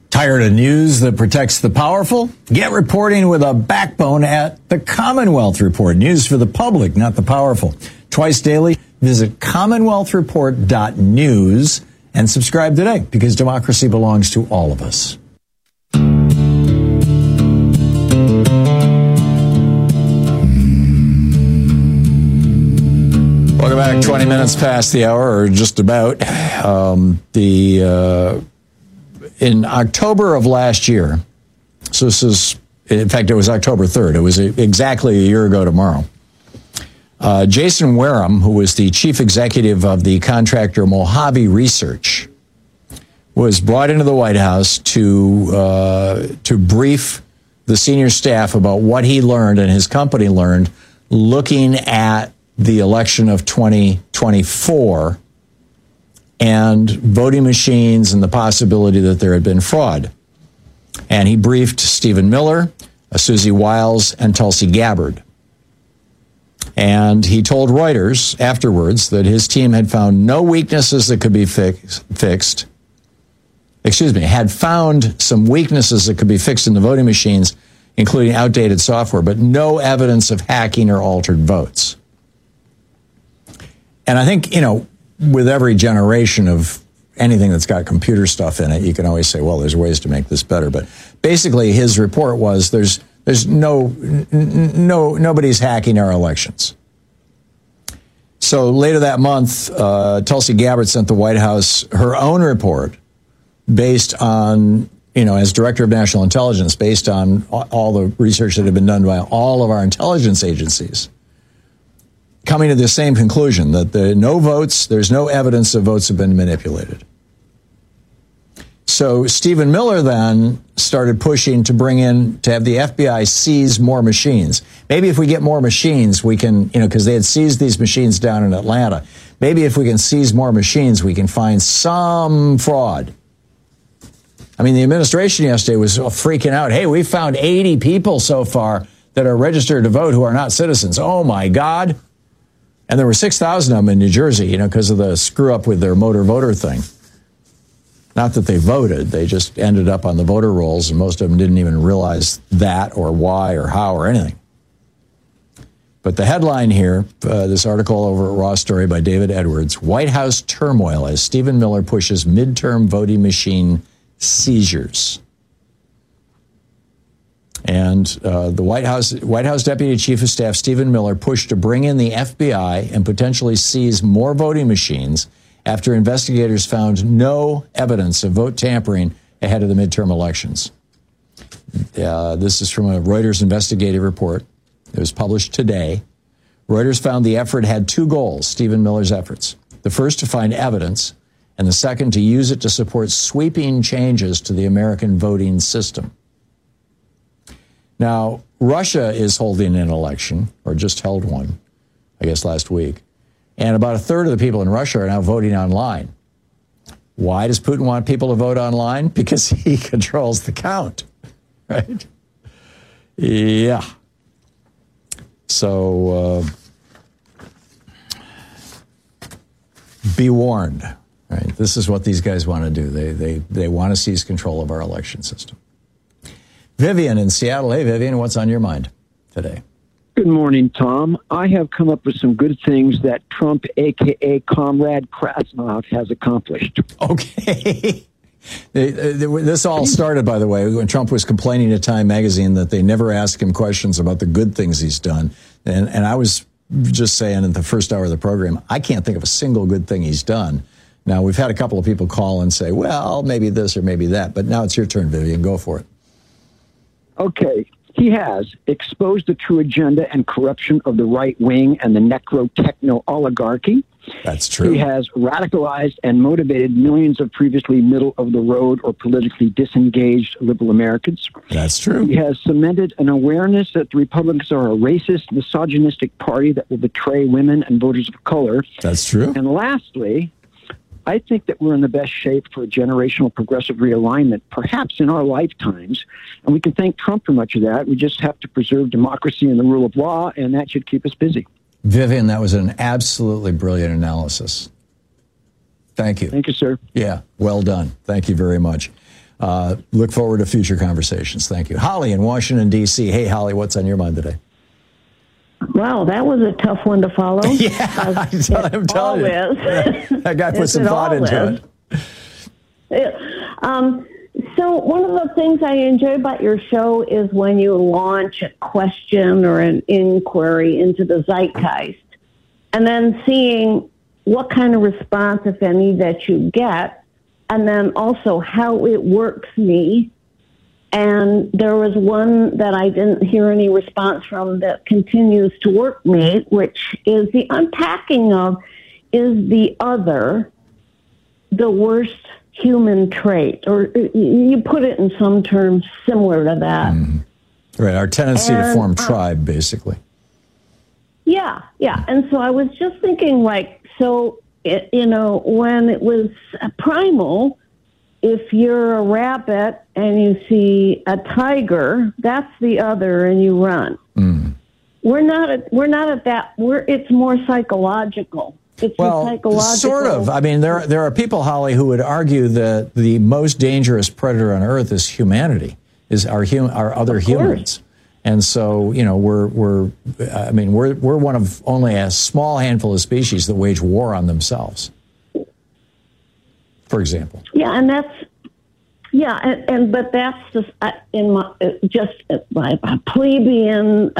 Tired of news that protects the powerful? Get reporting with a backbone at the Commonwealth Report. News for the public, not the powerful. Twice daily, visit commonwealthreport.news and subscribe today, because democracy belongs to all of us. Welcome back. 20 minutes past the hour, or just about. In October of last year, so this is, in fact, it was October 3rd. It was exactly a year ago tomorrow. Jason Wareham, who was the chief executive of the contractor Mojave Research, was brought into the White House to brief the senior staff about what he learned and his company learned looking at the election of 2024 and voting machines and the possibility that there had been fraud. And he briefed Stephen Miller, Susie Wiles, and Tulsi Gabbard. And he told Reuters afterwards that his team had found no weaknesses that could be fixed. Had found some weaknesses that could be fixed in the voting machines, including outdated software, but no evidence of hacking or altered votes. And I think, with every generation of anything that's got computer stuff in it, you can always say, well, there's ways to make this better. But basically, his report was there's nobody's hacking our elections. So later that month, Tulsi Gabbard sent the White House her own report based on, as Director of National Intelligence, based on all the research that had been done by all of our intelligence agencies, coming to the same conclusion that there's no evidence that votes have been manipulated. So Stephen Miller then started pushing to have the FBI seize more machines. Maybe if we get more machines, we can, because they had seized these machines down in Atlanta. Maybe if we can seize more machines, we can find some fraud. I mean, the administration yesterday was freaking out. Hey, we found 80 people so far that are registered to vote who are not citizens. Oh, my God. And there were 6,000 of them in New Jersey, because of the screw up with their motor voter thing. Not that they voted, they just ended up on the voter rolls, and most of them didn't even realize that or why or how or anything. But the headline here, this article over at Raw Story by David Edwards, White House turmoil as Stephen Miller pushes midterm voting machine seizures. And the White House Deputy Chief of Staff Stephen Miller pushed to bring in the FBI and potentially seize more voting machines after investigators found no evidence of vote tampering ahead of the midterm elections. This is from a Reuters investigative report. It was published today. Reuters found the effort had two goals, Stephen Miller's efforts. The first, to find evidence, and the second, to use it to support sweeping changes to the American voting system. Now, Russia is holding an election, or just held one, I guess last week. And about a third of the people in Russia are now voting online. Why does Putin want people to vote online? Because he controls the count, right? Yeah. So be warned, right? This is what these guys want to do. They want to seize control of our election system. Vivian in Seattle. Hey, Vivian, what's on your mind today? Good morning, Tom. I have come up with some good things that Trump, a.k.a. Comrade Krasnov, has accomplished. Okay. This all started, by the way, when Trump was complaining to Time magazine that they never ask him questions about the good things he's done. And I was just saying in the first hour of the program, I can't think of a single good thing he's done. Now, we've had a couple of people call and say, well, maybe this or maybe that. But now it's your turn, Vivian. Go for it. Okay. He has exposed the true agenda and corruption of the right wing and the necro-techno oligarchy. That's true. He has radicalized and motivated millions of previously middle-of-the-road or politically disengaged liberal Americans. That's true. He has cemented an awareness that the Republicans are a racist, misogynistic party that will betray women and voters of color. That's true. And lastly, I think that we're in the best shape for a generational progressive realignment, perhaps in our lifetimes. And we can thank Trump for much of that. We just have to preserve democracy and the rule of law, and that should keep us busy. Vivian, that was an absolutely brilliant analysis. Thank you. Thank you, sir. Yeah, well done. Thank you very much. Look forward to future conversations. Thank you. Holly in Washington, D.C. Hey, Holly, what's on your mind today? Wow, that was a tough one to follow. Yeah, I'm telling you. That guy put some thought into it. So one of the things I enjoy about your show is when you launch a question or an inquiry into the zeitgeist and then seeing what kind of response, if any, that you get, and then also how it works me. And there was one that I didn't hear any response from that continues to work me, which is the unpacking of, is the other the worst human trait? Or you put it in some terms similar to that. Right, our tendency to form tribe, basically. Yeah. And so I was just thinking, like, so, when it was primal, if you're a rabbit and you see a tiger, that's the other, and you run. We're not at that. It's more psychological. Psychological. Sort of. I mean, there are people, Holly, who would argue that the most dangerous predator on Earth is humanity, is our other humans. And so, we're one of only a small handful of species that wage war on themselves, for example. Yeah, and that's but that's just in my plebeian.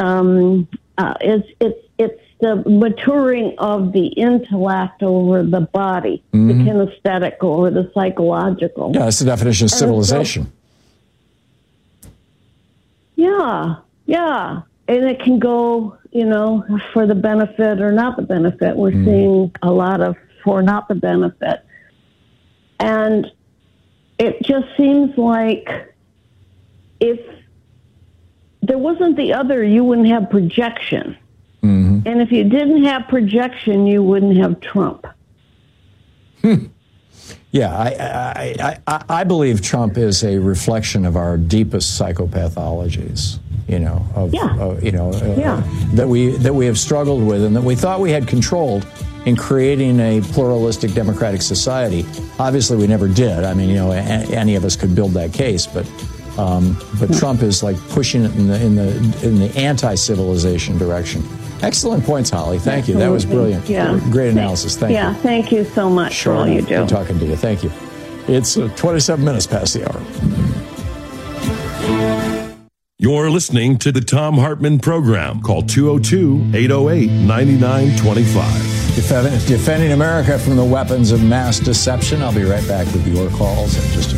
It's the maturing of the intellect over the body, the kinesthetic over the psychological. Yeah, that's the definition of civilization. Yeah. And it can go, for the benefit or not the benefit. We're seeing a lot of for not the benefit. And it just seems like if there wasn't the other, you wouldn't have projection. And if you didn't have projection, you wouldn't have Trump. Yeah, I believe Trump is a reflection of our deepest psychopathologies, that we have struggled with and that we thought we had controlled in creating a pluralistic democratic society. Obviously, we never did. I mean, any of us could build that case, but Trump is like pushing it in the anti-civilization direction. Excellent points, Holly. Thank you. That was brilliant. Yeah. Great analysis. Thank you. Yeah, thank you so much for all you do. Good talking to you. Thank you. It's 27 minutes past the hour. You're listening to the Thom Hartmann Program. Call 202-808-9925. Defending America from the weapons of mass deception. I'll be right back with your calls in just a minute.